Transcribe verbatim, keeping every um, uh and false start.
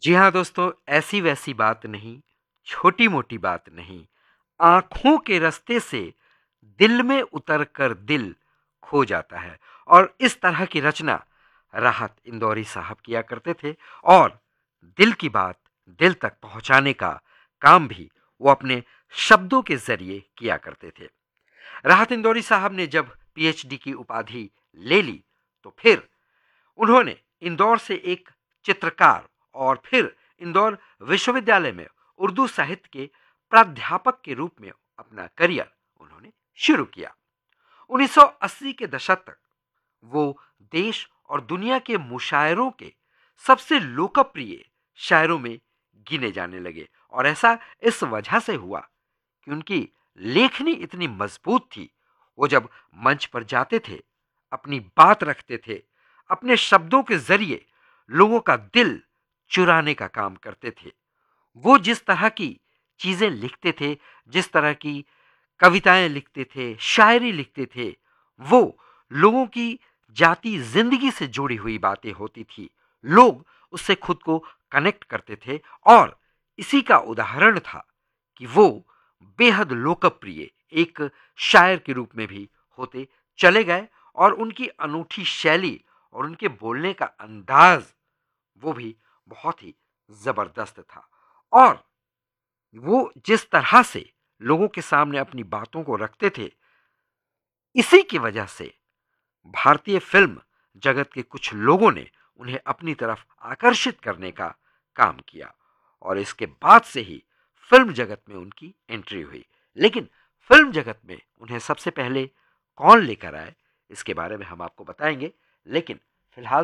जी हाँ दोस्तों, ऐसी वैसी बात नहीं, छोटी मोटी बात नहीं, आंखों के रास्ते से दिल में उतर कर दिल खो जाता है। और इस तरह की रचना राहत इंदौरी साहब किया करते थे और दिल की बात दिल तक पहुंचाने का काम भी वो अपने शब्दों के जरिए किया करते थे। राहत इंदौरी साहब ने जब पीएचडी की उपाधि ले ली तो फिर उन्होंने इंदौर से एक चित्रकार और फिर इंदौर विश्वविद्यालय में उर्दू साहित्य के प्राध्यापक के रूप में अपना करियर उन्होंने शुरू किया। उन्नीस सौ अस्सी के दशक तक वो देश और दुनिया के मुशायरों के सबसे लोकप्रिय शायरों में गिने जाने लगे और ऐसा इस वजह से हुआ कि उनकी लेखनी इतनी मजबूत थी। वो जब मंच पर जाते थे, अपनी बात रखते थे, अपने शब्दों के जरिए लोगों का दिल चुराने का काम करते थे। वो जिस तरह की चीजें लिखते थे, जिस तरह की कविताएं लिखते थे, शायरी लिखते थे, वो लोगों की जाती जिंदगी से जुड़ी हुई बातें होती थी। लोग उससे खुद को कनेक्ट करते थे और इसी का उदाहरण था कि वो बेहद लोकप्रिय एक शायर के रूप में भी होते चले गए और उनकी अनूठी शैली और उनके बोलने का अंदाज वो भी बहुत ही जबरदस्त था। और वो जिस तरह से लोगों के सामने अपनी बातों को रखते थे, इसी की वजह से भारतीय फिल्म जगत के कुछ लोगों ने उन्हें अपनी तरफ आकर्षित करने का काम किया और इसके बाद से ही फिल्म जगत में उनकी एंट्री हुई। लेकिन फिल्म जगत में उन्हें सबसे पहले कौन लेकर आए, इसके बारे में हम आपको बताएंगे। लेकिन फिलहाल